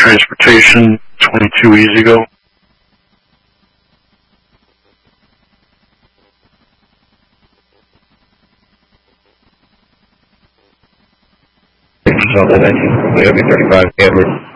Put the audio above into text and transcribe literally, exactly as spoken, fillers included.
Transportation, twenty-two Easy Go. Something nineteen thirty-five Edward.